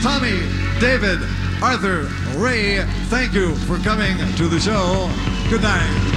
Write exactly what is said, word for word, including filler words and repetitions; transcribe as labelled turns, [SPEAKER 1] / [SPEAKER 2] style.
[SPEAKER 1] Tommy, David, Arthur, Ray, thank you for coming to the show. Good night.